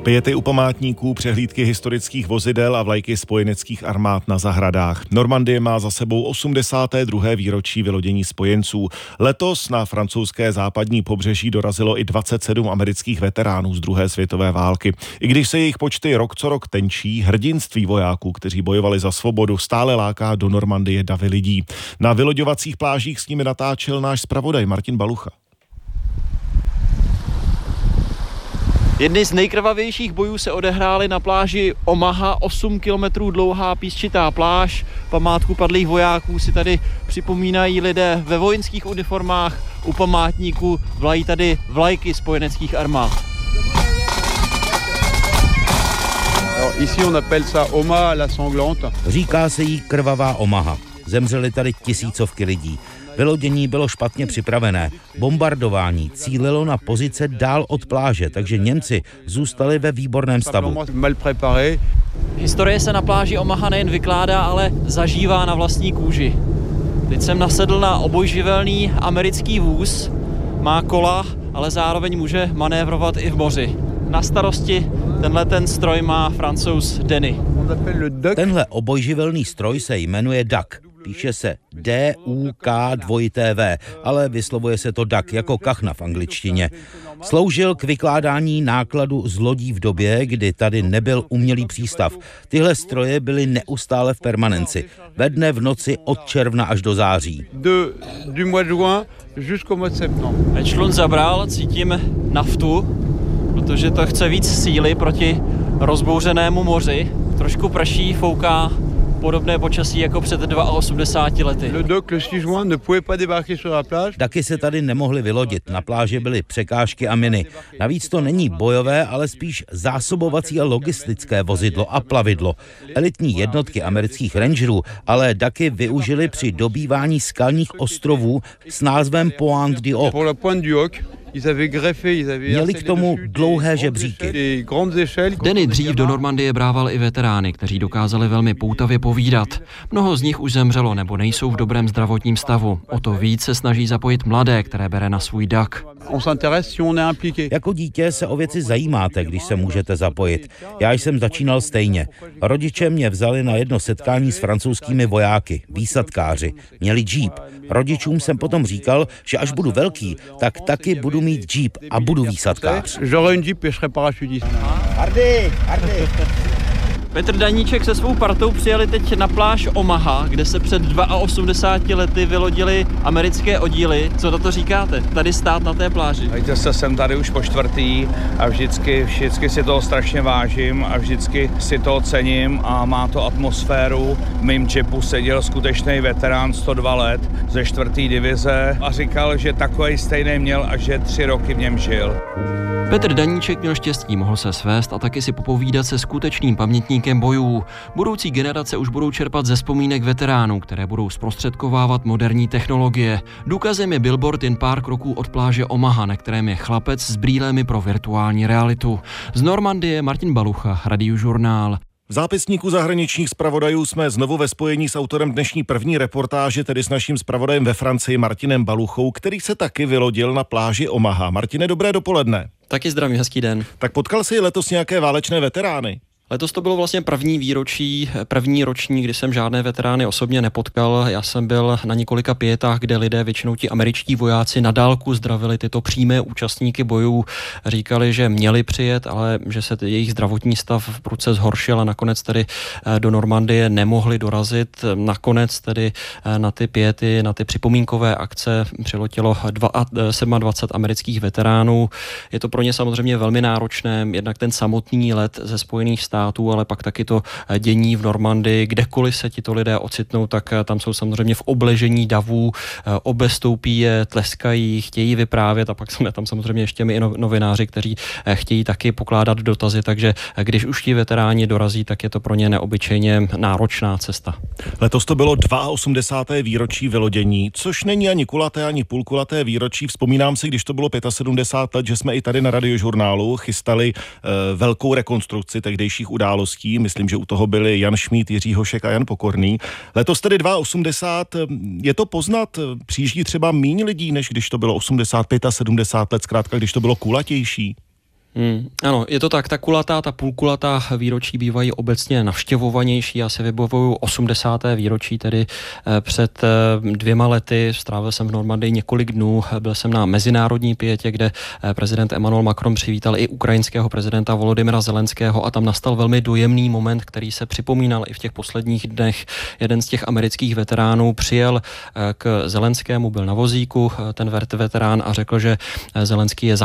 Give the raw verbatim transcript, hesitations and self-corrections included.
Piety u památníků, přehlídky historických vozidel a vlajky spojeneckých armád na zahradách. Normandie má za sebou osmdesáté druhé výročí vylodění spojenců. Letos na francouzské západní pobřeží dorazilo i dvacet sedm amerických veteránů z druhé světové války. I když se jejich počty rok co rok tenčí, hrdinství vojáků, kteří bojovali za svobodu, stále láká do Normandie davy lidí. Na vyloďovacích plážích s nimi natáčel náš zpravodaj Martin Balucha. Jedny z nejkrvavějších bojů se odehrály na pláži Omaha, osm kilometrů dlouhá písčitá pláž. Památku padlých vojáků si tady připomínají lidé ve vojenských uniformách. U památníku vlají tady vlajky spojeneckých armád. Ici on appelle ça Omaha la sanglante. Říká se jí krvavá Omaha. Zemřely tady tisícovky lidí. Vylodění bylo špatně připravené. Bombardování cílilo na pozice dál od pláže, takže Němci zůstali ve výborném stavu. Historie se na pláži Omaha nejen vykládá, ale zažívá na vlastní kůži. Teď jsem nasedl na obojživelný americký vůz. Má kola, ale zároveň může manévrovat i v moři. Na starosti tenhle ten stroj má Francouz Denny. Tenhle obojživelný stroj se jmenuje Duck. Píše se D U K dvojité V, ale vyslovuje se to Duck jako kachna v angličtině. Sloužil k vykládání nákladu z lodí v době, kdy tady nebyl umělý přístav. Tyhle stroje byly neustále v permanenci. Ve dne v noci od června až do září. Člun zabral, cítím naftu, protože to chce víc síly proti rozbouřenému moři. Trošku prší, fouká podobné počasí jako před osmdesáti dvěma lety. Daky se tady nemohly vylodit, na pláži byly překážky a miny. Navíc to není bojové, ale spíš zásobovací a logistické vozidlo a plavidlo. Elitní jednotky amerických rangerů ale Daky využili při dobývání skalních ostrovů s názvem Pointe du Hoc. Měli k tomu dlouhé žebříky. Denny dřív do Normandie brával i veterány, kteří dokázali velmi poutavě povídat. Mnoho z nich už zemřelo nebo nejsou v dobrém zdravotním stavu. O to víc se snaží zapojit mladé, které bere na svůj Duck. Jako dítě se o věci zajímáte, když se můžete zapojit. Já jsem začínal stejně. Rodiče mě vzali na jedno setkání s francouzskými vojáky, výsadkáři. Měli džíp. Rodičům jsem potom říkal, že až budu velký, tak taky budu mít džíp a budu výsadkář. Petr Daníček se svou partou přijeli teď na pláž Omaha, kde se před osmdesáti dvěma lety vylodily americké oddíly. Co na to říkáte? Tady stát na té pláži. Víte se, jsem tady už po čtvrtý a vždycky, vždycky si toho strašně vážím a vždycky si to cením a má to atmosféru. V mým džipu seděl skutečný veterán sto dva let ze čtvrtý divize a říkal, že takovej stejný měl a že tři roky v něm žil. Petr Daníček měl štěstí, mohl se svést a taky si popovídat se skutečným pamětníkem bojů. Budoucí generace už budou čerpat ze vzpomínek veteránů, které budou zprostředkovávat moderní technologie. Důkazem je billboard jen pár kroků od pláže Omaha, na kterém je chlapec s brýlemi pro virtuální realitu. Z Normandie Martin Balucha, Radiožurnál. V zápisníku zahraničních zpravodajů jsme znovu ve spojení s autorem dnešní první reportáže, tedy s naším zpravodajem ve Francii Martinem Baluchou, který se taky vylodil na pláži Omaha. Martine, dobré dopoledne. Taky zdravím, hezký den. Tak potkal jsi letos nějaké válečné veterány? Letos to bylo vlastně první výročí, první roční, kdy jsem žádné veterány osobně nepotkal. Já jsem byl na několika pietách, kde lidé, většinou ti američtí vojáci, na dálku zdravili tyto přímé účastníky bojů. Říkali, že měli přijet, ale že se jejich zdravotní stav v prudce zhoršil a nakonec tedy do Normandie nemohli dorazit. Nakonec tedy na ty piety, na ty připomínkové akce přiletělo dvacet sedm amerických veteránů. Je to pro ně samozřejmě velmi náročné, jednak ten samotný let ze Spojených států, ale pak taky to dění v Normandii, kdekoliv se tito lidé ocitnou, tak tam jsou samozřejmě v obležení davů, obestoupí je, tleskají, chtějí vyprávět a pak jsme tam samozřejmě ještě my i novináři, kteří chtějí taky pokládat dotazy, takže když už ti veteráni dorazí, tak je to pro ně neobyčejně náročná cesta. Letos to bylo osmdesáté druhé výročí vylodění, což není ani kulaté, ani půlkulaté výročí. Vzpomínám si, když to bylo sedmdesát pět let, že jsme i tady na Radiožurnálu chystali e, velkou rekonstrukci tehdejších událostí. Myslím, že u toho byli Jan Šmíd, Jiří Hošek a Jan Pokorný. Letos tedy osmdesát dva. Je to poznat, přijíždí třeba míň lidí, než když to bylo osmdesát pět a sedmdesát let, zkrátka, když to bylo kulatější? Hmm, ano, je to tak, ta kulatá, ta půlkulatá výročí bývají obecně navštěvovanější. Já si vybavuju osmdesáté výročí, tedy před dvěma lety. Strávil jsem v Normandii několik dnů, byl jsem na mezinárodní pietě, kde prezident Emmanuel Macron přivítal i ukrajinského prezidenta Volodymyra Zelenského a tam nastal velmi dojemný moment, který se připomínal i v těch posledních dnech. Jeden z těch amerických veteránů přijel k Zelenskému, byl na vozíku, ten veterán, a řekl, že Zelenský je